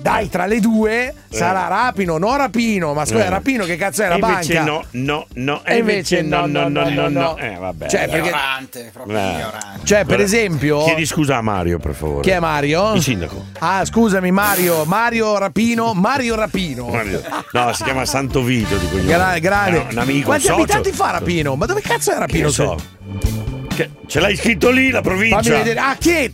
Dai, tra le due sarà Rapino, non Rapino, ma scusa, Rapino che cazzo è la banca? No. E invece no. Vabbè. Cioè, perché Ignorante, proprio ignorante. cioè, per esempio, chiedi scusa a Mario, per favore. chi è Mario? Il sindaco. Ah, scusami, Mario Rapino. No, si chiama Santo Vito di cognome. Grande. Un amico, Quanti socio. abitanti fa Rapino? Ma dove cazzo è Rapino? Che so. Ce l'hai scritto lì la provincia? Fammi vedere. A Chieti.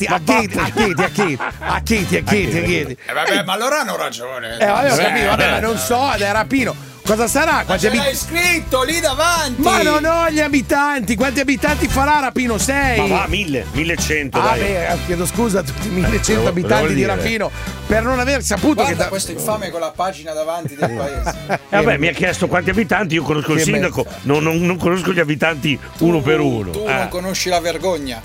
Vabbè, ma allora hanno ragione. Vabbè, ho capito, ma non so, ed è Rapino. Cosa sarà? Ma ce l'hai scritto lì davanti. Ma non ho gli abitanti. Quanti abitanti farà Rapino? 6? Ma va, 1100, dai. Beh, chiedo scusa a tutti i 1100 abitanti di Rapino per non aver saputo. Guarda che questo infame con la pagina davanti del paese. Vabbè, mi ha chiesto quanti abitanti, io conosco il sindaco, non conosco gli abitanti uno per uno. Tu non conosci la vergogna.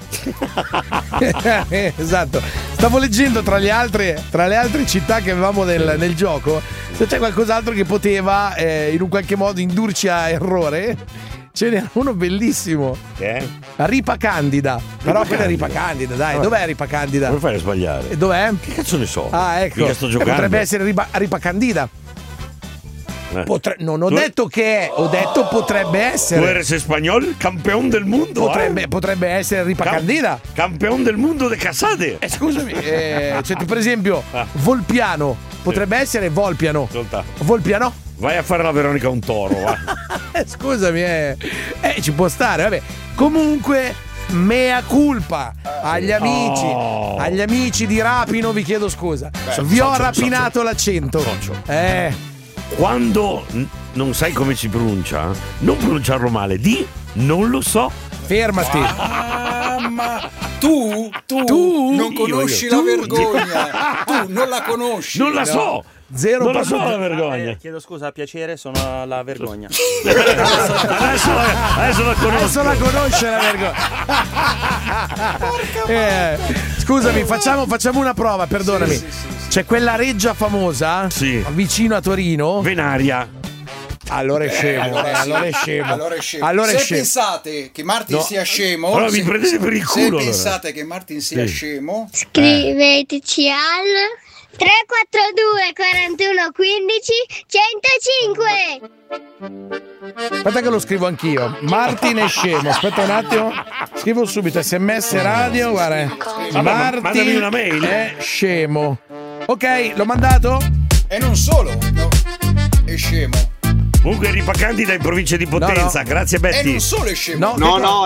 Esatto. Stavo leggendo tra le altre città che avevamo nel gioco, se c'è qualcos'altro che poteva in un qualche modo indurci a errore. Ce n'era uno bellissimo. Ripa Candida. Però quella è Ripa Candida, dai. Dov'è Ripa Candida? Come fai a sbagliare? Dov'è? Che cazzo ne so? Ah, ecco. Mica sto giocando. Potrebbe essere Ripa Candida. Non ho detto che è, ho detto potrebbe essere. Tu eres español, campeón del mundo. Potrebbe essere Ripa Candida. Campeón del mundo de casate. Scusami, cioè, per esempio, Volpiano. Potrebbe essere Volpiano. Volpiano? Vai a fare la Veronica un toro, va. Scusami, ci può stare, vabbè. Comunque, mea culpa agli amici di Rapino, vi chiedo scusa. Vi ho rapinato l'accento. Quando non sai come si pronuncia, non pronunciarlo male, non lo so. Fermati. Ma tu non conosci la vergogna. Tu non la conosci. Non la so. Zero non la so la vergogna. Chiedo scusa, a piacere, sono la vergogna. Adesso la conosco. Adesso la conosce la vergogna. Scusami, facciamo una prova, perdonami. Sì. C'è quella reggia famosa vicino a Torino. Venaria. Allora è scemo. Allora è se scemo. pensate che Martin sia scemo, allora mi prendete per il culo. Se pensate che Martin sia scemo, scriveteci al 342 41 15 105. Aspetta che lo scrivo anch'io. Martin è scemo. Aspetta un attimo. Scrivo subito SMS radio. Guarda. Mandami una mail. È scemo. Ok, l'ho mandato? E non solo, è scemo. Comunque Ripa Candida in provincia di Potenza. Grazie Betty. E non solo è scemo. No.